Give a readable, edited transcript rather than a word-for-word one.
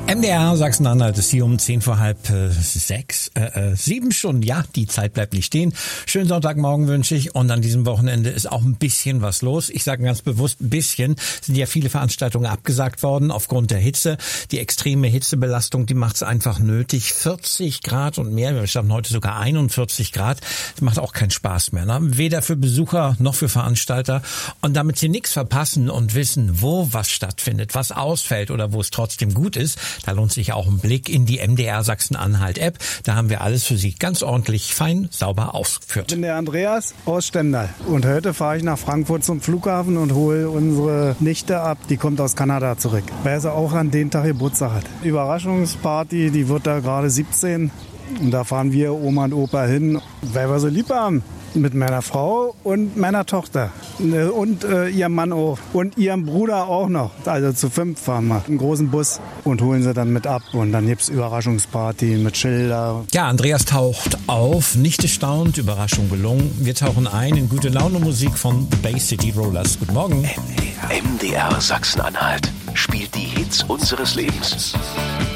MDR Sachsen-Anhalt ist hier um 6:10, 7 Stunden. Ja, die Zeit bleibt nicht stehen. Schönen Sonntagmorgen wünsche ich. Und an diesem Wochenende ist auch ein bisschen was los. Ich sage ganz bewusst ein bisschen. Es sind ja viele Veranstaltungen abgesagt worden aufgrund der Hitze. Die extreme Hitzebelastung, die macht es einfach nötig. 40 Grad und mehr. Wir standen heute sogar 41 Grad. Das macht auch keinen Spaß mehr, ne? Weder für Besucher noch für Veranstalter. Und damit Sie nichts verpassen und wissen, wo was stattfindet, was ausfällt oder wo es trotzdem gut ist, da lohnt sich auch ein Blick in die MDR Sachsen-Anhalt-App. Da haben wir alles für Sie ganz ordentlich, fein, sauber ausgeführt. Ich bin der Andreas aus Stendal und heute fahre ich nach Frankfurt zum Flughafen und hole unsere Nichte ab. Die kommt aus Kanada zurück, weil sie auch an den Tag Geburtstag hat. Überraschungsparty, die wird da gerade 17 und da fahren wir Oma und Opa hin, weil wir so lieb haben. Mit meiner Frau und meiner Tochter und ihrem Mann auch und ihrem Bruder auch noch. Also zu 5 fahren wir einen großen Bus und holen sie dann mit ab. Und dann gibt's Überraschungsparty mit Schilder. Ja, Andreas taucht auf, Nichte staunt, Überraschung gelungen. Wir tauchen ein in gute Laune Musik von The Bay City Rollers. Guten Morgen. MDR Sachsen-Anhalt spielt die Hits unseres Lebens.